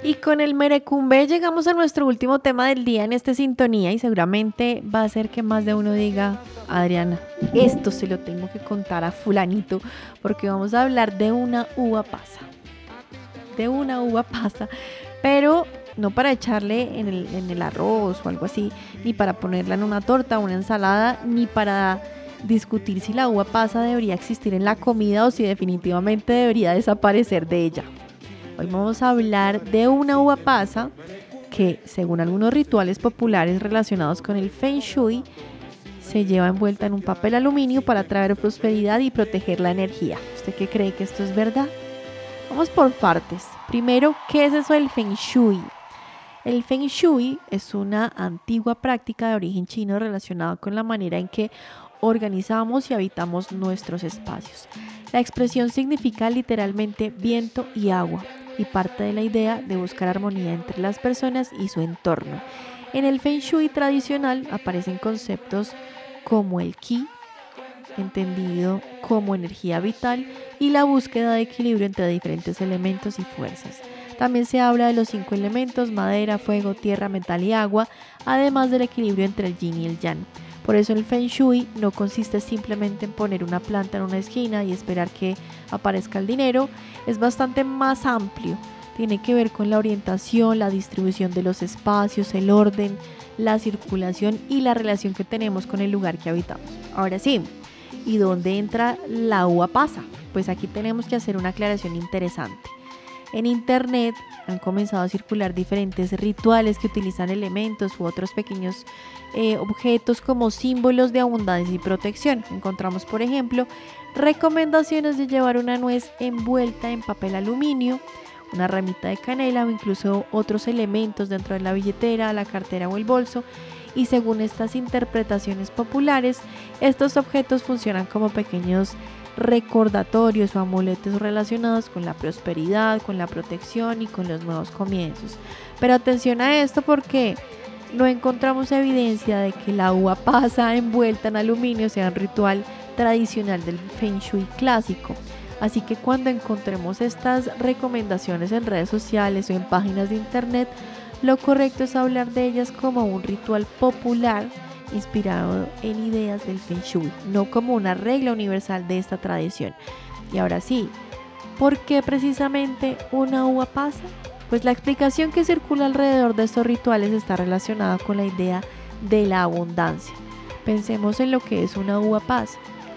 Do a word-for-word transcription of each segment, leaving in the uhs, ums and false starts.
Y con el Merecumbe llegamos a nuestro último tema del día en esta sintonía y seguramente va a ser que más de uno diga, Adriana, esto se lo tengo que contar a fulanito porque vamos a hablar de una uva pasa, de una uva pasa, pero no para echarle en el, en el arroz o algo así, ni para ponerla en una torta o una ensalada, ni para discutir si la uva pasa debería existir en la comida o si definitivamente debería desaparecer de ella. Hoy vamos a hablar de una uva pasa que, según algunos rituales populares relacionados con el Feng Shui, se lleva envuelta en un papel aluminio para traer prosperidad y proteger la energía. ¿Usted qué cree que esto es verdad? Vamos por partes. Primero, ¿qué es eso del Feng Shui? El Feng Shui es una antigua práctica de origen chino relacionada con la manera en que organizamos y habitamos nuestros espacios. La expresión significa literalmente viento y agua y parte de la idea de buscar armonía entre las personas y su entorno. En el Feng Shui tradicional aparecen conceptos como el Qi, entendido como energía vital, y la búsqueda de equilibrio entre diferentes elementos y fuerzas. También se habla de los cinco elementos: madera, fuego, tierra, metal y agua, además del equilibrio entre el yin y el yang. Por eso el Feng Shui no consiste simplemente en poner una planta en una esquina y esperar que aparezca el dinero, es bastante más amplio. Tiene que ver con la orientación, la distribución de los espacios, el orden, la circulación y la relación que tenemos con el lugar que habitamos. Ahora sí, ¿y dónde entra la uva pasa? Pues aquí tenemos que hacer una aclaración interesante. En internet han comenzado a circular diferentes rituales que utilizan elementos u otros pequeños eh, objetos como símbolos de abundancia y protección. Encontramos, por ejemplo, recomendaciones de llevar una nuez envuelta en papel aluminio, una ramita de canela o incluso otros elementos dentro de la billetera, la cartera o el bolso. Y según estas interpretaciones populares, estos objetos funcionan como pequeños recordatorios o amuletos relacionados con la prosperidad, con la protección y con los nuevos comienzos. Pero atención a esto porque no encontramos evidencia de que la uva pasa envuelta en aluminio sea un ritual tradicional del Feng Shui clásico. Así que cuando encontremos estas recomendaciones en redes sociales o en páginas de internet, lo correcto es hablar de ellas como un ritual popular inspirado en ideas del Feng Shui, no como una regla universal de esta tradición. Y ahora sí, ¿por qué precisamente una uva pasa? Pues la explicación que circula alrededor de estos rituales está relacionada con la idea de la abundancia. Pensemos en lo que es una uva pasa.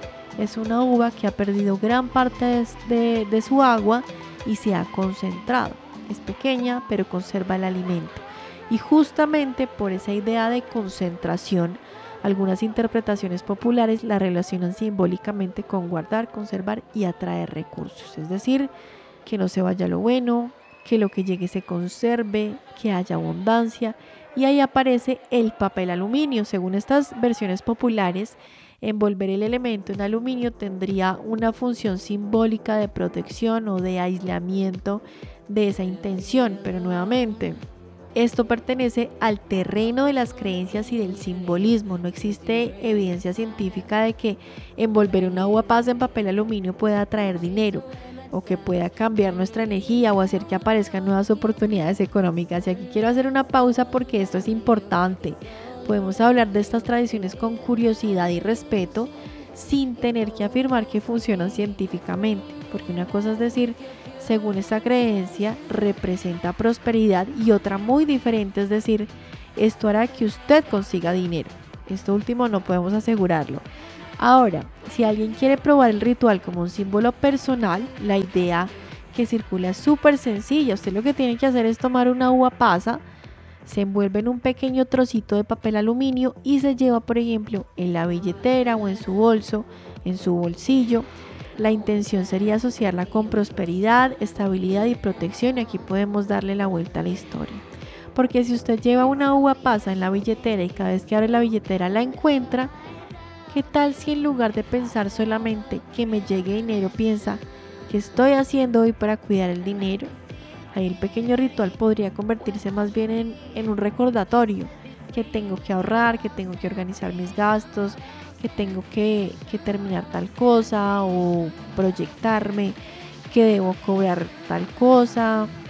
Es una uva que ha perdido gran parte de, de, de su agua y se ha concentrado. Es pequeña, pero conserva el alimento. Y justamente por esa idea de concentración, algunas interpretaciones populares la relacionan simbólicamente con guardar, conservar y atraer recursos. Es decir, que no se vaya lo bueno, que lo que llegue se conserve, que haya abundancia. Y ahí aparece el papel aluminio. Según estas versiones populares, envolver el elemento en aluminio tendría una función simbólica de protección o de aislamiento de esa intención, pero nuevamente, esto pertenece al terreno de las creencias y del simbolismo. No existe evidencia científica de que envolver una uva pasa en papel aluminio pueda atraer dinero o que pueda cambiar nuestra energía o hacer que aparezcan nuevas oportunidades económicas. Y aquí quiero hacer una pausa porque esto es importante. Podemos hablar de estas tradiciones con curiosidad y respeto sin tener que afirmar que funcionan científicamente, porque una cosa es decir, según esta creencia, representa prosperidad, y otra muy diferente es decir, esto hará que usted consiga dinero. Esto último no podemos asegurarlo. Ahora, si alguien quiere probar el ritual como un símbolo personal, la idea que circula es súper sencilla. Usted lo que tiene que hacer es tomar una uva pasa, se envuelve en un pequeño trocito de papel aluminio y se lleva, por ejemplo, en la billetera o en su bolso, en su bolsillo. La intención sería asociarla con prosperidad, estabilidad y protección, y aquí podemos darle la vuelta a la historia. Porque si usted lleva una uva pasa en la billetera y cada vez que abre la billetera la encuentra, ¿qué tal si en lugar de pensar solamente que me llegue dinero, piensa qué estoy haciendo hoy para cuidar el dinero? Ahí el pequeño ritual podría convertirse más bien en, en un recordatorio, que tengo que ahorrar, que tengo que organizar mis gastos, que tengo que, que terminar tal cosa o proyectarme, que debo cobrar tal cosa.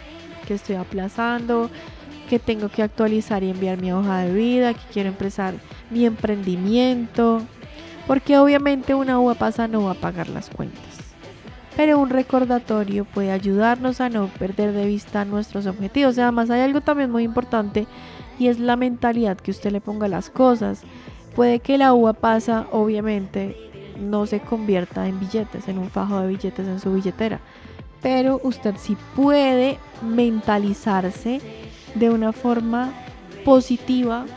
que estoy aplazando, que tengo que actualizar y enviar mi hoja de vida, que quiero empezar mi emprendimiento, porque obviamente una uva pasa no va a pagar las cuentas, pero un recordatorio puede ayudarnos a no perder de vista nuestros objetivos. Además hay algo también muy importante y es la mentalidad que usted le ponga a las cosas. Puede que la uva pasa obviamente no se convierta en billetes, en un fajo de billetes en su billetera, pero usted sí puede mentalizarse de una forma positiva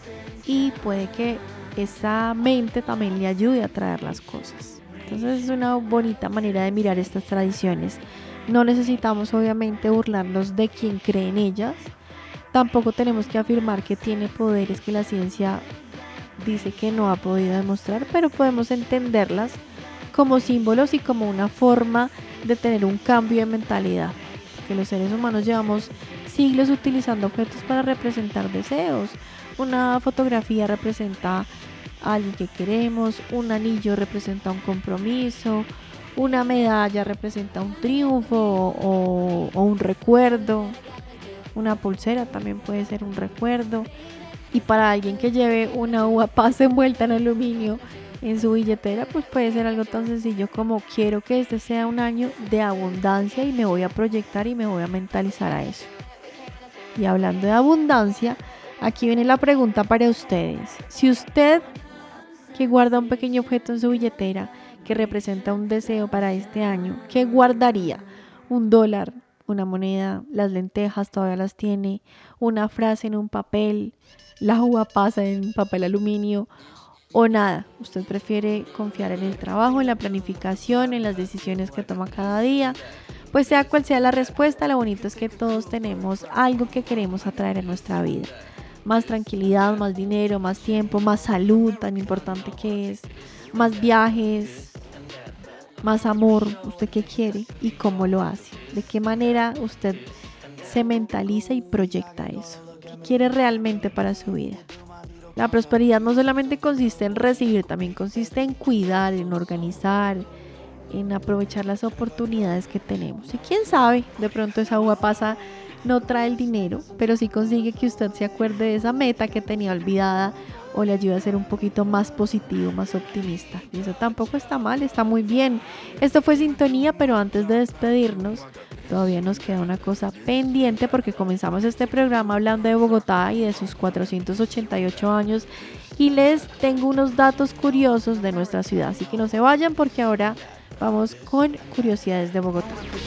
y puede que esa mente también le ayude a traer las cosas. Entonces es una bonita manera de mirar estas tradiciones. No necesitamos obviamente burlarnos de quien cree en ellas. Tampoco tenemos que afirmar que tiene poderes que la ciencia dice que no ha podido demostrar, pero podemos entenderlas como símbolos y como una forma de tener un cambio de mentalidad. Porque los seres humanos llevamos siglos utilizando objetos para representar deseos. Una fotografía representa a alguien que queremos, un anillo representa un compromiso, una medalla representa un triunfo o, o un recuerdo, una pulsera también puede ser un recuerdo. Y para alguien que lleve una uva pasa envuelta en aluminio en su billetera, pues puede ser algo tan sencillo como quiero que este sea un año de abundancia y me voy a proyectar y me voy a mentalizar a eso. Y hablando de abundancia, aquí viene la pregunta para ustedes. Si usted que guarda un pequeño objeto en su billetera que representa un deseo para este año, ¿qué guardaría? ¿Un dólar, una moneda, las lentejas todavía las tiene, una frase en un papel, la uva pasa en papel aluminio o nada? ¿Usted prefiere confiar en el trabajo, en la planificación, en las decisiones que toma cada día? Pues sea cual sea la respuesta, lo bonito es que todos tenemos algo que queremos atraer en nuestra vida. Más tranquilidad, más dinero, más tiempo, más salud, tan importante que es, más viajes, más amor. ¿Usted qué quiere y cómo lo hace? ¿De qué manera usted se mentaliza y proyecta eso? ¿Qué quiere realmente para su vida? La prosperidad no solamente consiste en recibir, también consiste en cuidar, en organizar, en aprovechar las oportunidades que tenemos. Y quién sabe, de pronto esa uva pasa no trae el dinero, pero sí consigue que usted se acuerde de esa meta que tenía olvidada o le ayuda a ser un poquito más positivo, más optimista. Y eso tampoco está mal, está muy bien. Esto fue Sintonía, pero antes de despedirnos, todavía nos queda una cosa pendiente porque comenzamos este programa hablando de Bogotá y de sus cuatrocientos ochenta y ocho años y les tengo unos datos curiosos de nuestra ciudad, así que no se vayan porque ahora vamos con curiosidades de Bogotá.